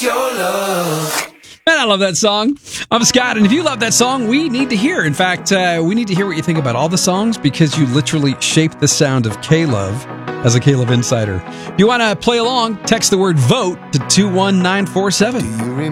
your love. And I love that song. I'm Scott, and if you love that song, we need to hear. In fact, we need to hear what you think about all the songs because you literally shaped the sound of K-Love as a K-Love insider. If you want to play along, text the word VOTE to 21947.